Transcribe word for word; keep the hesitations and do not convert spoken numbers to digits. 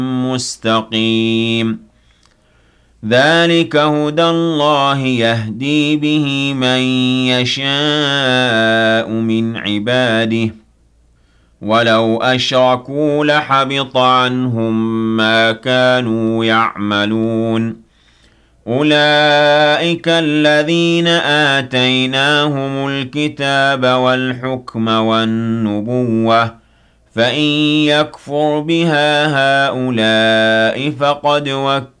مستقيم ذلك هدى الله يهدي به من يشاء من عباده ولو أشركوا لحبط عنهم ما كانوا يعملون أولئك الذين آتيناهم الكتاب والحكم والنبوة فإن يكفر بها هؤلاء فقد وكلوا